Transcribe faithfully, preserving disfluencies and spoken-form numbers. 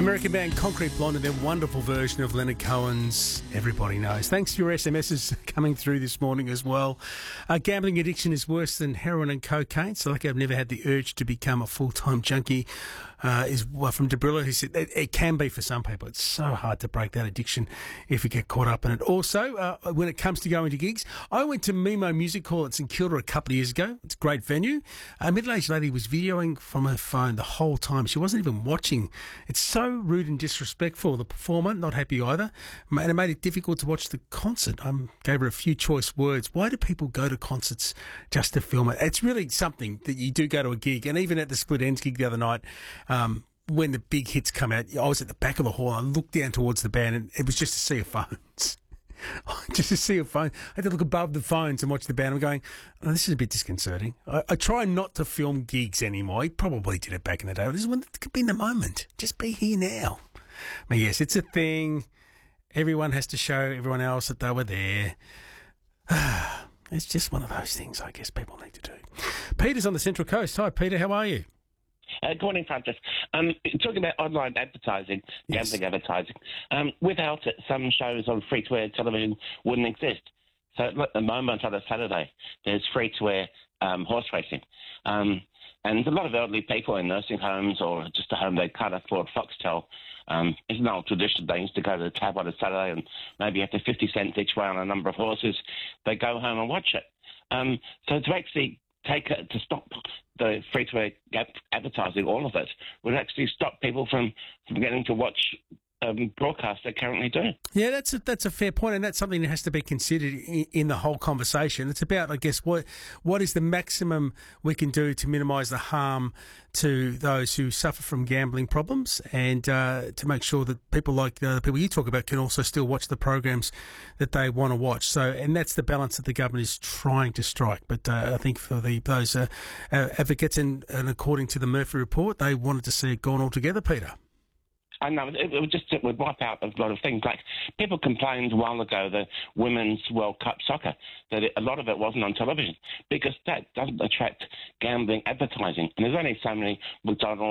American band Concrete Blonde and their wonderful version of Leonard Cohen's Everybody Knows. Thanks for your S M Ses coming through this morning as well. Uh, gambling addiction is worse than heroin and cocaine, so like I've never had the urge to become a full-time junkie. Uh, is well, from Debrilla, who said it, it can be for some people. It's so hard to break that addiction if you get caught up in it. Also, uh, when it comes to going to gigs, I went to Mimo Music Hall at St Kilda a couple of years ago. It's a great venue. A middle-aged lady was videoing from her phone the whole time. She wasn't even watching. It's so rude and disrespectful. The performer, not happy either, and it made it difficult to watch the concert. I gave her a few choice words. Why do people go to concerts just to film it? It's really something that you do go to a gig, and even at the Split Ends gig the other night, Um, when the big hits come out, I was at the back of the hall. I looked down towards the band, and it was just a sea of phones. Just a sea of phones. I had to look above the phones and watch the band. I'm going, oh, this is a bit disconcerting. I, I try not to film gigs anymore. I probably did it back in the day. But this is when it could be in the moment. Just be here now. But yes, it's a thing. Everyone has to show everyone else that they were there. It's just one of those things I guess people need to do. Peter's on the Central Coast. Hi, Peter. How are you? Uh, good morning, Francis. Um, talking about online advertising, Yes. gambling advertising, um, without it, some shows on free-to-air television wouldn't exist. So at the moment on a Saturday, there's free-to-air um, horse racing. Um, and there's a lot of elderly people in nursing homes or just a home they can't afford Foxtel. Um, it's an old tradition. They used to go to the tab on a Saturday and maybe after fifty cents each way on a number of horses, they go home and watch it. Um, so to actually take it, to stop the free-to-air advertising, all of it, would actually stop people from, from getting to watch um, broadcasts they currently do. Yeah, that's a, that's a fair point, and that's something that has to be considered in, in the whole conversation. It's about, I guess, what what is the maximum we can do to minimise the harm to those who suffer from gambling problems, and uh, to make sure that people like the people you talk about can also still watch the programs that they want to watch. So, and that's the balance that the government is trying to strike. But uh, I think for the those uh, uh, advocates, and, and according to the Murphy report, they wanted to see it gone altogether, Peter. I know, it, it would just it would wipe out a lot of things. Like, people complained a while ago, the Women's World Cup soccer, that it, a lot of it wasn't on television because that doesn't attract gambling advertising. And there's only so many McDonald's